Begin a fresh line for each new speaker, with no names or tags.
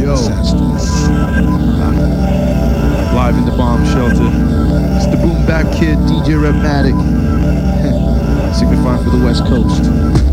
Yo. Live in the bomb shelter. It's the Boom Bap Kid, DJ Revmatic. Signifying for the West Coast.